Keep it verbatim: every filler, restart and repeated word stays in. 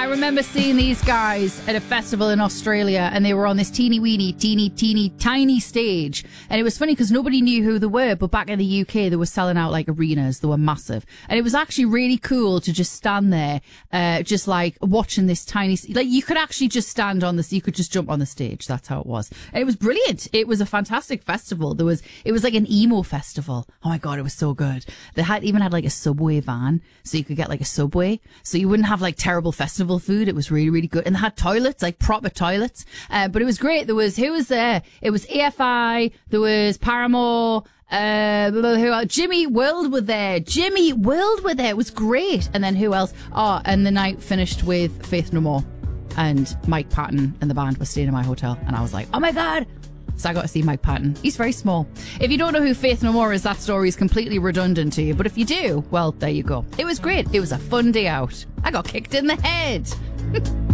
remember seeing these guys at a festival in Australia, and they were on this teeny weeny, teeny, teeny, tiny stage. And it was funny because nobody knew who they were, but back in the U K, they were selling out like arenas. They were massive. And it was actually really cool to just stand there, uh, just like watching this tiny, like you could actually just stand on this, you could just jump on the stage. That's how it was. And it was brilliant. It was a fantastic festival. There was, it was like an emo festival. Oh my God, it was so good. They had even had like a Subway van, so you could get like a Subway. So you wouldn't have like terrible festival food. It was really, really good. And they had toilets, like proper toilets. Uh, but it was great. There was, who was there? It was A F I. There was Paramore. Uh, who, Jimmy World were there. Jimmy World were there. It was great. And then who else? Oh, and the night finished with Faith No More. And Mike Patton and the band were staying in my hotel. And I was like, oh my God. So I got to see Mike Patton. He's very small. If you don't know who Faith No More is, that story is completely redundant to you. But if you do, well, there you go. It was great. It was a fun day out. I got kicked in the head.